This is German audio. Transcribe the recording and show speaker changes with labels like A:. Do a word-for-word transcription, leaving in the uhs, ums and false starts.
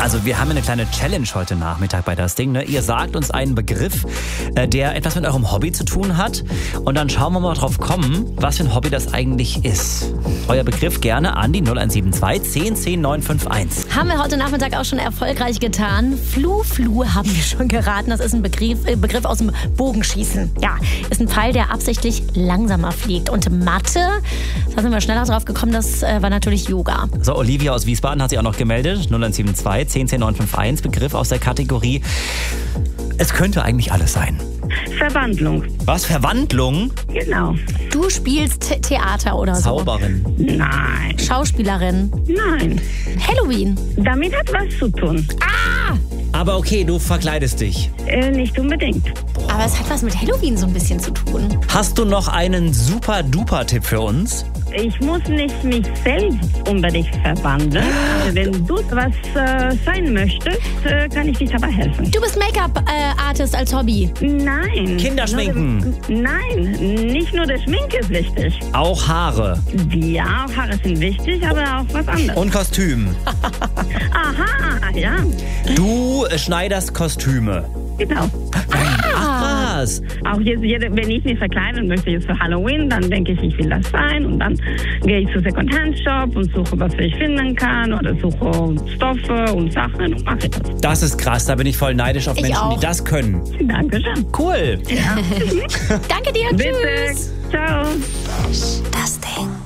A: Also wir haben eine kleine Challenge heute Nachmittag bei das Ding. Ne? Ihr sagt uns einen Begriff, äh, der etwas mit eurem Hobby zu tun hat. Und dann schauen wir mal drauf kommen, was für ein Hobby das eigentlich ist. Euer Begriff gerne an die null eins sieben zwei zehn zehn neun fünf eins.
B: Haben wir heute Nachmittag auch schon erfolgreich getan. Flu, Flu haben wir schon geraten. Das ist ein Begriff, äh, Begriff aus dem Bogenschießen. Ja, ist ein Pfeil, der absichtlich langsamer fliegt. Und Mathe, da sind wir schneller drauf gekommen, das äh, war natürlich Yoga.
A: So, Olivia aus Wiesbaden hat sich auch noch gemeldet. null eins sieben zwei zehn zehn neun fünf eins. Begriff aus der Kategorie. Es könnte eigentlich alles sein.
C: Verwandlung.
A: Was? Verwandlung?
C: Genau.
B: Du spielst The- Theater oder so.
A: Zauberin.
C: Nein.
B: Schauspielerin.
C: Nein.
B: Halloween.
C: Damit hat was zu tun.
A: Aber okay, du verkleidest dich.
C: Äh, nicht unbedingt.
B: Aber es hat was mit Halloween so ein bisschen zu tun.
A: Hast du noch einen super-duper-Tipp für uns?
C: Ich muss nicht mich selbst unbedingt verwandeln. Wenn du was äh, sein möchtest, äh, kann ich dir dabei helfen.
B: Du bist Make-up-Artist als Hobby.
C: Nein.
A: Kinderschminken.
C: Nur, nein, nicht nur der Schminke ist wichtig.
A: Auch Haare.
C: Ja, auch Haare sind wichtig, aber auch was anderes.
A: Und Kostüm.
C: Aha, ja,
A: Du schneiderst Kostüme.
C: genau.
A: Ach was.
C: Auch jetzt, jede- wenn ich mich verkleiden möchte jetzt für Halloween, dann denke ich, ich will das sein. Und dann gehe ich zu Secondhand-Shop und suche, was ich finden kann. Oder suche Stoffe und Sachen und mache das.
A: Das ist krass, da bin ich voll neidisch auf
B: Ich
A: Menschen,
B: auch.
A: die das können.
C: Dankeschön.
A: Cool.
B: Danke dir.
C: Bitte.
B: Tschüss.
C: Ciao.
B: Das Ding.